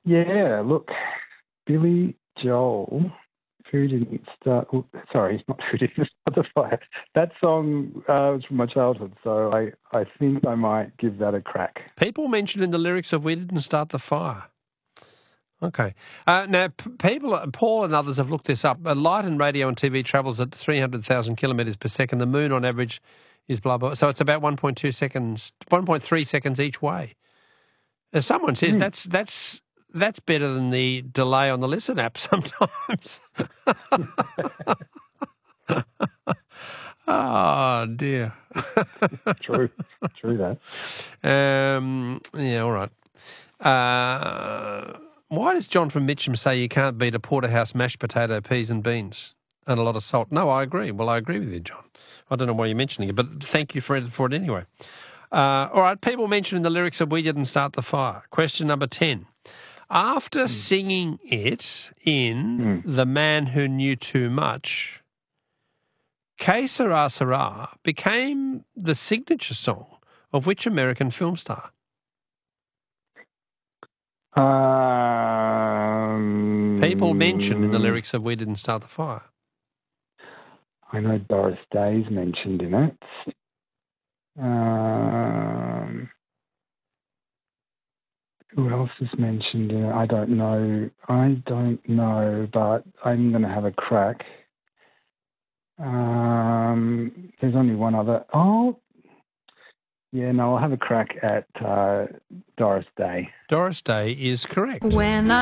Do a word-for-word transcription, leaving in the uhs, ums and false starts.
Yeah, look, Billy Joel, Who Didn't Start... oh, sorry, not Who Didn't Start the Fire. That song uh, was from my childhood, so I, I think I might give that a crack. People mentioned in the lyrics of We Didn't Start the Fire. Okay. Uh, now, p- people, Paul and others have looked this up. Uh, light and radio and T V travels at three hundred thousand kilometres per second. The moon, on average, is blah, blah. So it's about one point two seconds, one point three seconds each way. As someone says, Mm. that's that's that's better than the delay on the Listen app sometimes. Oh, dear. True. True that. Um, yeah, all right. Uh, why does John from Mitcham say you can't beat a porterhouse mashed potato, peas and beans and a lot of salt? No, I agree. Well, I agree with you, John. I don't know why you're mentioning it, but thank you for it, for it anyway. Uh, all right, people mentioned in the lyrics that We Didn't Start the Fire. Question number ten. After mm. singing it in Mm. The Man Who Knew Too Much, Que Sera Sera became the signature song of which American film star? Um, People mentioned in the lyrics of We Didn't Start the Fire. I know Doris Day's mentioned in it. Um, who else is mentioned in it? I don't know. I don't know, but I'm going to have a crack. Um, there's only one other. Oh, yeah, no, I'll have a crack at uh, Doris Day. Doris Day is correct. When I